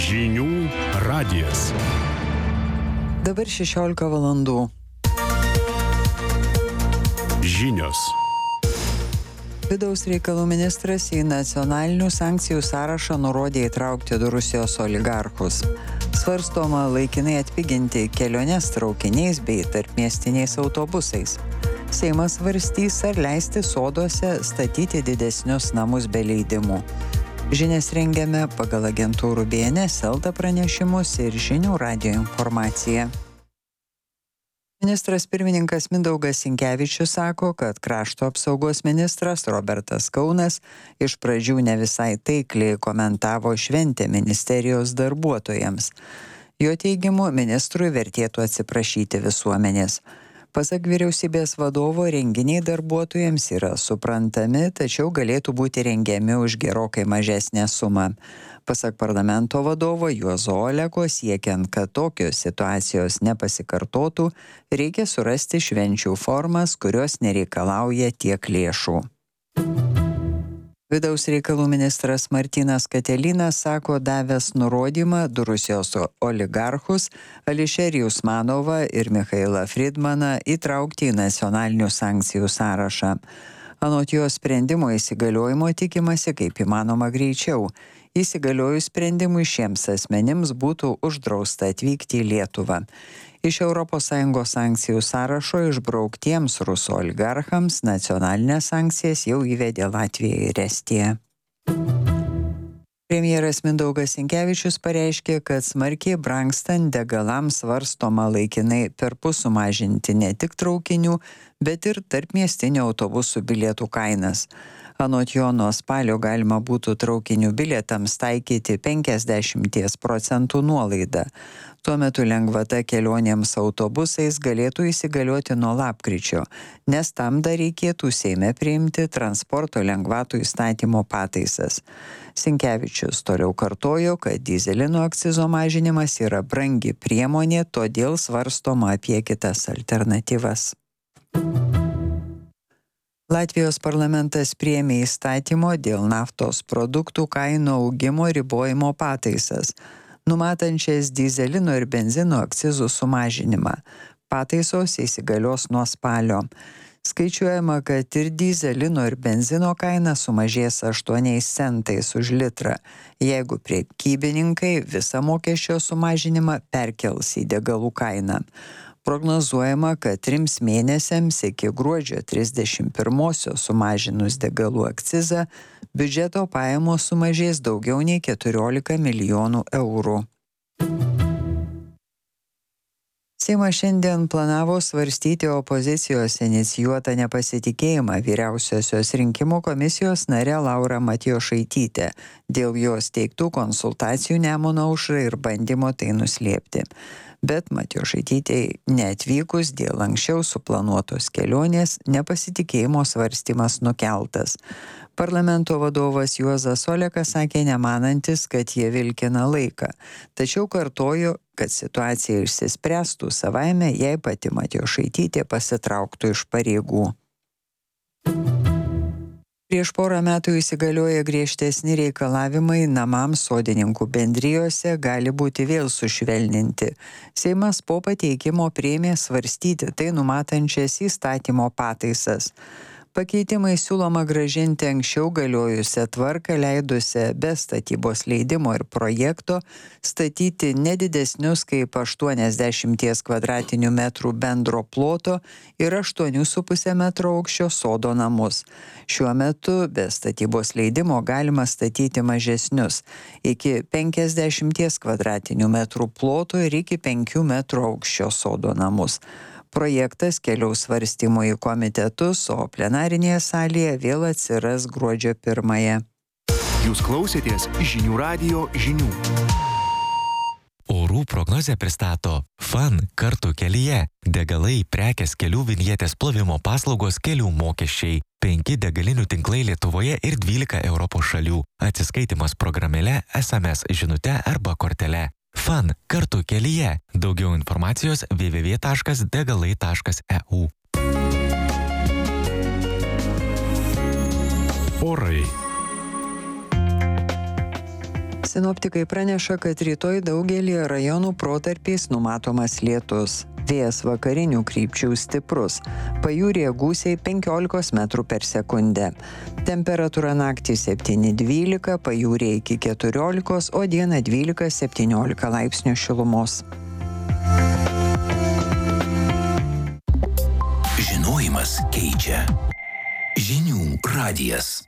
Žinių radijas. Dabar 16 valandų. Žinios. Vidaus reikalų ministras į nacionalinių sankcijų sąrašą nurodė įtraukti du Rusijos oligarchus. Svarstoma laikinai atpiginti keliones traukiniais bei tarpmiestiniais autobusais. Seimas svarstys, ar leisti soduose statyti didesnius namus be leidimų. Žinias rengiame pagal agentūrų BNS LT pranešimus ir Žinių radijo informaciją. Ministras pirmininkas Mindaugas Sinkevičius sako, kad krašto apsaugos ministras Robertas Kaunas iš pradžių ne visai taikliai komentavo šventę ministerijos darbuotojams. Jo teigimu, ministrui vertėtų atsiprašyti visuomenės. Pasak vyriausybės vadovo, renginiai darbuotojams yra suprantami, tačiau galėtų būti rengiami už gerokai mažesnę sumą. Pasak parlamento vadovo Juozo Oleko, siekiant, kad tokios situacijos nepasikartotų, reikia surasti švenčių formas, kurios nereikalauja tiek lėšų. Vidaus reikalų ministras Martynas Katelinas sako, davęs nurodymą du Rusijos oligarchus Ališerijų Usmanovą ir Michailą Friedmaną įtraukti į nacionalinių sankcijų sąrašą. Anot jo sprendimo įsigaliojimo tikimasi kaip įmanoma greičiau. Įsigaliojus sprendimui šiems asmenims būtų uždrausta atvykti į Lietuvą. Iš ES sankcijų sąrašo išbrauktiems rusų oligarchams nacionalinės sankcijas jau įvedė Latvija ir Estija. Premjeras Mindaugas Sinkevičius pareiškė, kad smarkiai brangstant degalams svarstoma laikinai perpus sumažinti ne tik traukinių, bet ir tarpmiestinių autobusų bilietų kainas. Anot jo, nuo spalio galima būtų traukinių bilietams taikyti 50% nuolaidą. Tuo metu lengvata kelionėms autobusais galėtų įsigalioti nuo lapkričio, nes tam dar reikėtų Seime priimti transporto lengvatų įstatymo pataisas. Sinkevičius toliau kartojo, kad dyzelino akcizo mažinimas yra brangi priemonė, todėl svarstoma apie kitas alternatyvas. Latvijos parlamentas priėmė įstatymo dėl naftos produktų kainų augimo ribojimo pataisas, numatančias dyzelino ir benzino akcizų sumažinimą. Pataisos įsigalios nuo spalio. Skaičiuojama, kad ir dyzelino ir benzino kaina sumažės 8 centais už litrą, jeigu prekybininkai visą mokesčio sumažinimą perkels į degalų kainą. Prognozuojama, kad 3 mėnesiams iki gruodžio 31-osios sumažinus degalų akcizą, biudžeto pajamos sumažės daugiau nei 14 milijonų eurų. Seimas šiandien planavo svarstyti opozicijos inicijuotą nepasitikėjimą vyriausiosios rinkimų komisijos nare Laura Matjošaitytė dėl jos teiktų konsultacijų Nemuno aušrai ir bandymo tai nuslėpti. Bet Matjošaitytei neatvykus dėl anksčiau suplanuotos kelionės nepasitikėjimo svarstymas nukeltas. Parlamento vadovas Juozas Olekas sakė nemanantis, kad jie vilkina laiką, tačiau kartojo, kad situacija išsispręstų savaime, jei pati Matjošaitytė pasitrauktų iš pareigų. Prieš porą metų įsigalioję griežtesni reikalavimai namams sodininkų bendrijose gali būti vėl sušvelninti. Seimas po pateikimo priėmė svarstyti tai numatančias įstatymo pataisas. Pakeitimai siūloma grąžinti anksčiau galiojusią tvarką leidusią be statybos leidimo ir projekto statyti nedidesnius kaip 80 kvadratinių metrų bendro ploto ir 8,5 metro aukščio sodo namus. Šiuo metu be statybos leidimo galima statyti mažesnius iki 50 kvadratinių metrų ploto ir iki 5 metrų aukščio sodo namus. Projektas keliaus svarstymų į komitetus, o plenarinėje salėje vėl atsiras gruodžio 1. Jūs klausėtės Žinių radijo žinių. Orų prognozę pristato FAN kartu kelyje. Degalai, prekės, kelių vinjetės plovimo paslaugos, kelių mokesčiai. 5 degalinių tinklai Lietuvoje ir 12 Europos šalių. Atsiskaitimas programėle, SMS žinute arba kortele. FAN kartu kelyje. Daugiau informacijos www.degalai.eu. Orai. Sinoptikai praneša, kad rytoj daugelį rajonų protarpiais numatomas lietus. Vėjas vakarinių krypčių stiprus. Pajūryje gūsiai 15 metrų per sekundę. Temperatūra naktį 7-12, pajūryje iki 14, o dieną 12-17 laipsnių šilumos. Žinojimas keičia. Žinių radijas.